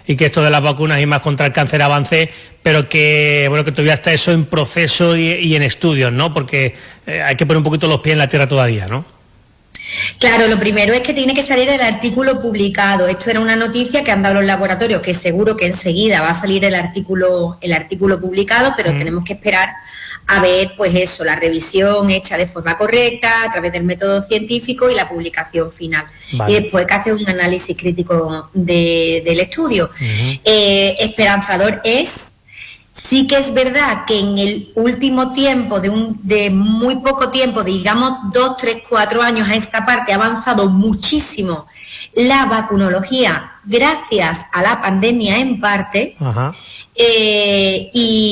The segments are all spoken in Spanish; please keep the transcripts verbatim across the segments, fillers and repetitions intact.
y que esto de las vacunas y más contra el cáncer avance, pero que bueno que todavía está eso en proceso y, y en estudios, ¿no? Porque eh, hay que poner un poquito los pies en la tierra todavía, ¿no? Claro, lo primero es que tiene que salir el artículo publicado. Esto era una noticia que han dado los laboratorios, que seguro que enseguida va a salir el artículo, el artículo publicado, pero mm. tenemos que esperar a ver, pues eso, la revisión hecha de forma correcta, a través del método científico y la publicación final. Vale. Y después que hace un análisis crítico de, del estudio. Uh-huh. eh, esperanzador es, sí que es verdad que en el último tiempo, de, un, de muy poco tiempo, digamos dos, tres, cuatro años a esta parte, ha avanzado muchísimo la vacunología gracias a la pandemia en parte. Uh-huh. Eh,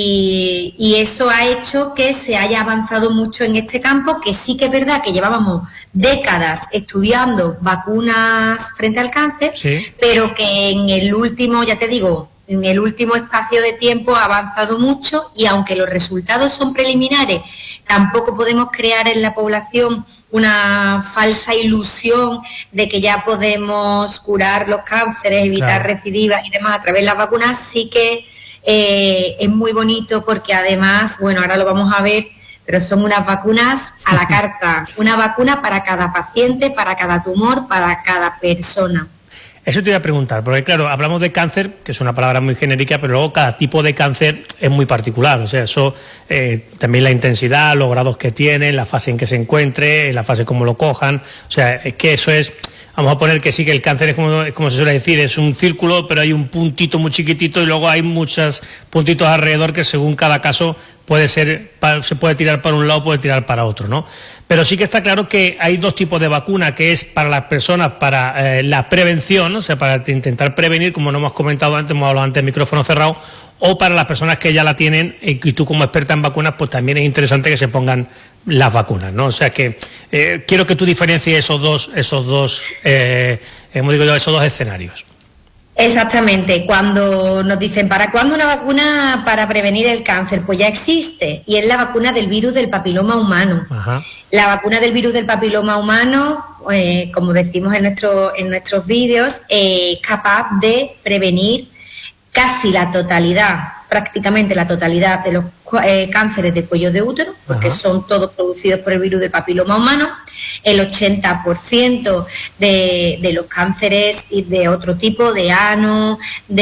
y, y eso ha hecho que se haya avanzado mucho en este campo, que sí que es verdad que llevábamos décadas estudiando vacunas frente al cáncer, sí. pero que en el último, ya te digo, en el último espacio de tiempo ha avanzado mucho, y aunque los resultados son preliminares, tampoco podemos crear en la población una falsa ilusión de que ya podemos curar los cánceres, evitar claro. recidivas y demás a través de las vacunas. Sí que Eh, es muy bonito porque además, bueno, ahora lo vamos a ver, pero son unas vacunas a la carta, una vacuna para cada paciente, para cada tumor, para cada persona. Eso te iba a preguntar, porque claro, hablamos de cáncer, que es una palabra muy genérica, pero luego cada tipo de cáncer es muy particular, o sea, eso eh, también la intensidad, los grados que tiene, la fase en que se encuentre, la fase como lo cojan, o sea, es que eso es... Vamos a poner que sí, que el cáncer es como, como se suele decir, es un círculo, pero hay un puntito muy chiquitito y luego hay muchos puntitos alrededor que según cada caso puede ser, se puede tirar para un lado, puede tirar para otro, ¿no? Pero sí que está claro que hay dos tipos de vacuna, que es para las personas para eh, la prevención, o sea, para intentar prevenir, como no hemos comentado antes, hemos hablado antes de micrófono cerrado, o para las personas que ya la tienen, y tú como experta en vacunas, pues también es interesante que se pongan las vacunas, ¿no? O sea que eh, quiero que tú diferencies esos dos, esos dos, eh, hemos dicho esos dos escenarios. Exactamente, cuando nos dicen ¿para cuándo una vacuna para prevenir el cáncer? Pues ya existe, y es la vacuna del virus del papiloma humano. Ajá. La vacuna del virus del papiloma humano, eh, como decimos en, nuestro, en nuestros vídeos, es eh, capaz de prevenir casi la totalidad, prácticamente la totalidad de los eh, cánceres de cuello de útero, porque Ajá. son todos producidos por el virus del papiloma humano, el ochenta por ciento de, de los cánceres de otro tipo, de ano,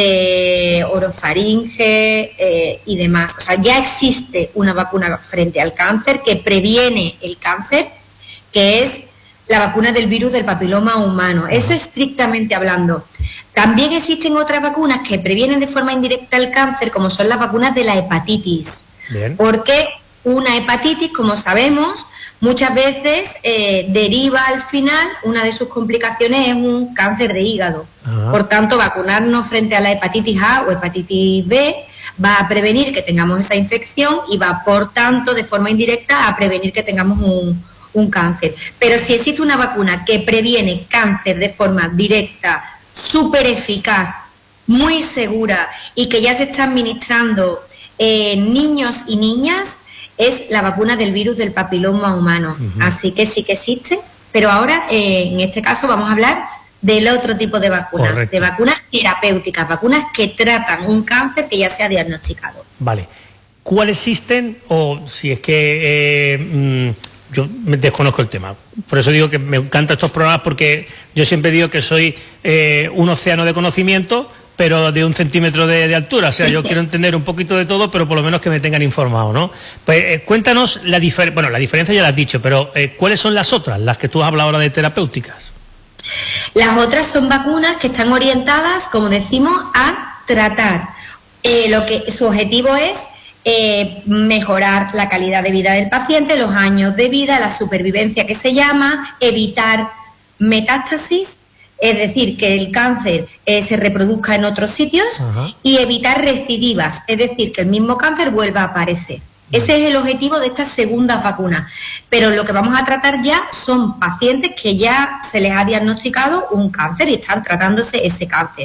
de orofaringe eh, y demás. O sea, ya existe una vacuna frente al cáncer que previene el cáncer, que es la vacuna del virus del papiloma humano. Ajá. Eso estrictamente hablando. También existen otras vacunas que previenen de forma indirecta el cáncer, como son las vacunas de la hepatitis. Bien. Porque una hepatitis, como sabemos, muchas veces eh, deriva al final, una de sus complicaciones es un cáncer de hígado. Ajá. Por tanto, vacunarnos frente a la hepatitis A o hepatitis B va a prevenir que tengamos esa infección y va, por tanto, de forma indirecta a prevenir que tengamos un, un cáncer. Pero si existe una vacuna que previene cáncer de forma directa, súper eficaz, muy segura y que ya se está administrando en niños y niñas, es la vacuna del virus del papiloma humano. Uh-huh. Así que sí que existe, pero ahora eh, en este caso vamos a hablar del otro tipo de vacunas. Correcto. De vacunas terapéuticas, vacunas que tratan un cáncer que ya se ha diagnosticado. Vale. ¿Cuáles existen o si es que... Eh, mmm... Yo me desconozco el tema, por eso digo que me encantan estos programas, porque yo siempre digo que soy eh, un océano de conocimiento, pero de un centímetro de, de altura, o sea, yo quiero entender un poquito de todo, pero por lo menos que me tengan informado, ¿no? Pues eh, cuéntanos la diferencia, bueno, la diferencia ya la has dicho, pero eh, ¿cuáles son las otras, las que tú has hablado ahora de terapéuticas? Las otras son vacunas que están orientadas, como decimos, a tratar. Eh, lo que su objetivo es Eh, mejorar la calidad de vida del paciente, los años de vida, la supervivencia que se llama, evitar metástasis, es decir, que el cáncer eh, se reproduzca en otros sitios. Ajá. Y evitar recidivas, es decir, que el mismo cáncer vuelva a aparecer. Ese es el objetivo de estas segundas vacunas. Pero lo que vamos a tratar ya son pacientes que ya se les ha diagnosticado un cáncer y están tratándose ese cáncer.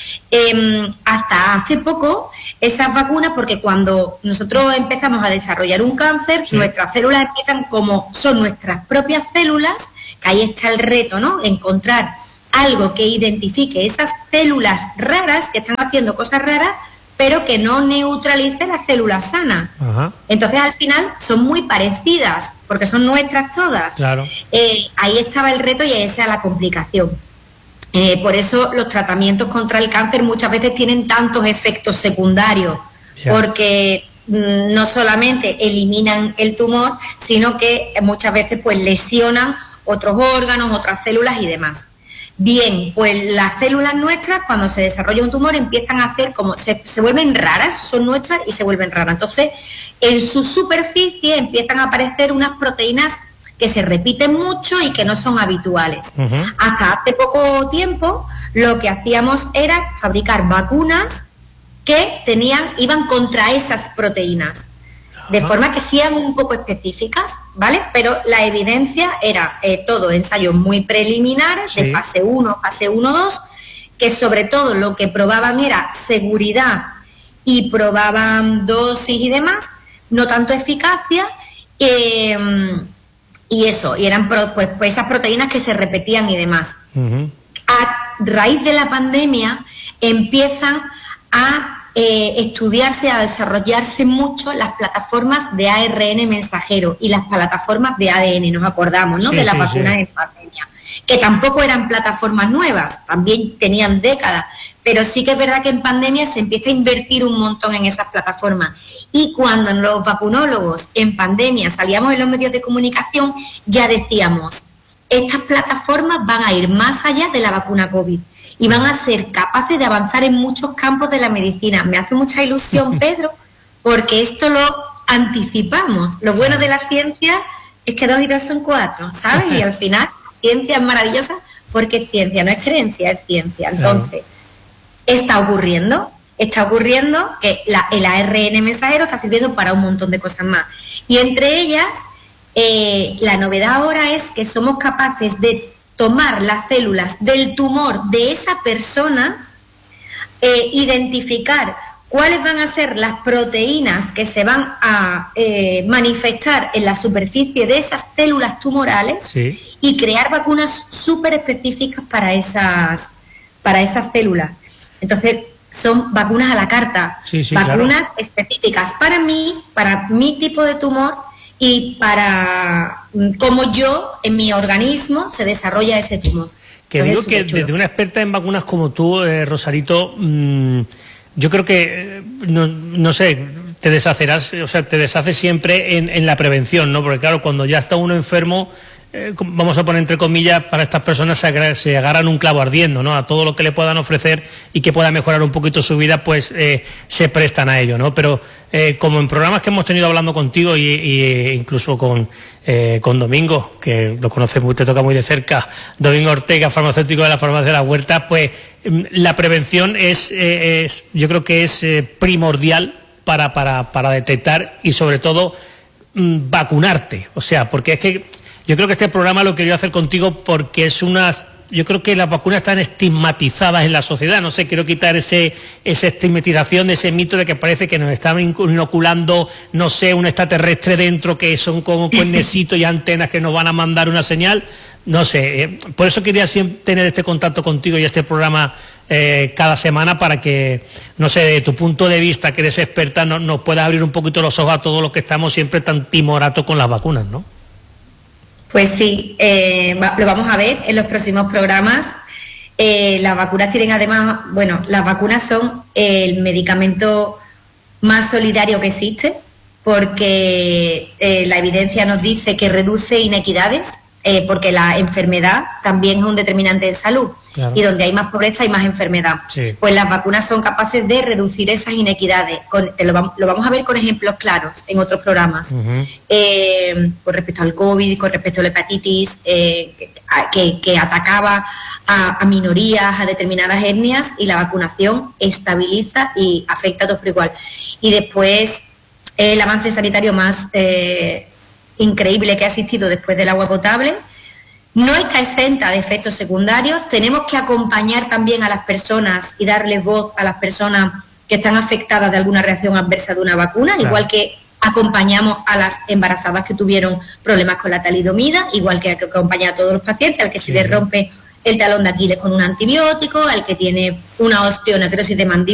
Eh, hasta hace poco, esas vacunas, porque cuando nosotros empezamos a desarrollar un cáncer, sí. nuestras células empiezan como son nuestras propias células, que ahí está el reto, ¿no? Encontrar algo que identifique esas células raras que están haciendo cosas raras, pero que no neutralice las células sanas. Ajá. Entonces, al final, son muy parecidas, porque son nuestras todas. Claro. Eh, ahí estaba el reto y esa es la complicación. Eh, por eso los tratamientos contra el cáncer muchas veces tienen tantos efectos secundarios, yeah. porque mm, no solamente eliminan el tumor, sino que muchas veces pues lesionan otros órganos, otras células y demás. Bien, pues las células nuestras, cuando se desarrolla un tumor, empiezan a hacer como, se, se vuelven raras, son nuestras y se vuelven raras. Entonces, en su superficie empiezan a aparecer unas proteínas que se repiten mucho y que no son habituales. Uh-huh. Hasta hace poco tiempo, lo que hacíamos era fabricar vacunas que tenían, iban contra esas proteínas. De forma que sean un poco específicas, ¿vale? Pero la evidencia era eh, todo ensayos muy preliminares, sí. de fase uno, fase uno dos, que sobre todo lo que probaban era seguridad y probaban dosis y demás, no tanto eficacia, eh, y eso, y eran pro, pues, pues esas proteínas que se repetían y demás. Uh-huh. A raíz de la pandemia empiezan a Eh, estudiarse, a desarrollarse mucho las plataformas de A R N mensajero y las plataformas de A D N, nos acordamos, ¿no? Sí, de las sí, vacunas sí. en pandemia, que tampoco eran plataformas nuevas, también tenían décadas, pero sí que es verdad que en pandemia se empieza a invertir un montón en esas plataformas. Y cuando los vacunólogos en pandemia salíamos en los medios de comunicación, ya decíamos, estas plataformas van a ir más allá de la vacuna COVID. Y van a ser capaces de avanzar en muchos campos de la medicina. Me hace mucha ilusión, Pedro, porque esto lo anticipamos. Lo bueno de la ciencia es que dos y dos son cuatro, ¿sabes? Y al final, ciencia es maravillosa porque es ciencia, no es creencia, es ciencia. Entonces, está ocurriendo, está ocurriendo que la, el A R N mensajero está sirviendo para un montón de cosas más. Y entre ellas, eh, la novedad ahora es que somos capaces de tomar las células del tumor de esa persona, eh, identificar cuáles van a ser las proteínas que se van a eh, manifestar en la superficie de esas células tumorales, sí. y crear vacunas súper específicas para esas, para esas células. Entonces, son vacunas a la carta, sí, sí, vacunas claro. específicas para mí, para mi tipo de tumor, y para cómo yo, en mi organismo, se desarrolla ese tumor. Que digo que desde una experta en vacunas como tú, eh, Rosarito, mmm, yo creo que, no, no sé, te deshacerás, o sea, te deshaces siempre en, en la prevención, ¿no? Porque claro, cuando ya está uno enfermo, eh, vamos a poner entre comillas, para estas personas se, se agarran un clavo ardiendo, ¿no? A todo lo que le puedan ofrecer y que pueda mejorar un poquito su vida, pues eh, se prestan a ello, ¿no? Pero eh, como en programas que hemos tenido hablando contigo y, y incluso con, eh, con Domingo, que lo conoces muy, te toca muy de cerca, Domingo Ortega, farmacéutico de la farmacia de la Huerta, pues la prevención es, eh, es yo creo que es eh, primordial para, para, para detectar y sobre todo mmm, vacunarte, o sea, porque es que yo creo que este programa lo quería hacer contigo porque es una... Yo creo que las vacunas están estigmatizadas en la sociedad. No sé, quiero quitar ese esa estigmatización, ese mito de que parece que nos están inoculando, no sé, un extraterrestre dentro que son como cuernecitos y antenas que nos van a mandar una señal. No sé, eh, por eso quería siempre tener este contacto contigo y este programa eh, cada semana para que, no sé, de tu punto de vista, que eres experta, no, nos puedas abrir un poquito los ojos a todos los que estamos siempre tan timoratos con las vacunas, ¿no? Pues sí, eh, lo vamos a ver en los próximos programas. Eh, las vacunas tienen además, bueno, las vacunas son el medicamento más solidario que existe porque eh, la evidencia nos dice que reduce inequidades, eh, porque la enfermedad también es un determinante de salud. Claro. Y donde hay más pobreza hay más enfermedad. Sí. Pues las vacunas son capaces de reducir esas inequidades. Con, lo, vamos, lo vamos a ver con ejemplos claros en otros programas. Uh-huh. eh, con respecto al COVID, con respecto a la hepatitis, eh, que, que atacaba a, a minorías, a determinadas etnias, y la vacunación estabiliza y afecta a todos por igual. Y después, eh, el avance sanitario más eh, increíble que ha existido después del agua potable. No está exenta de efectos secundarios. Tenemos que acompañar también a las personas y darles voz a las personas que están afectadas de alguna reacción adversa de una vacuna, claro. Igual que acompañamos a las embarazadas que tuvieron problemas con la talidomida, igual que acompañar a todos los pacientes al que sí. se les rompe el talón de Aquiles con un antibiótico, el que tiene una osteonecrosis de mandíbula